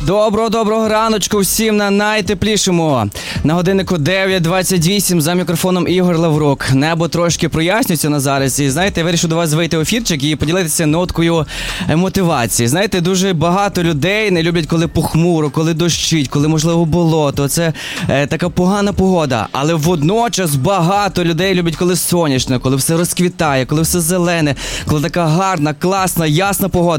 Доброго раночку всім на найтеплішому. На годиннику 9:28, за мікрофоном Ігор Лаврук. Небо трошки прояснюється на зараз. І знаєте, я вирішив до вас вийти в ефірчик і поділитися ноткою мотивації. Знаєте, дуже багато людей не люблять, коли похмуро, коли дощить, коли, можливо, болото. Це така погана погода. Але водночас багато людей люблять, коли сонячно, коли все розквітає, коли все зелене, коли така гарна, класна, ясна погода.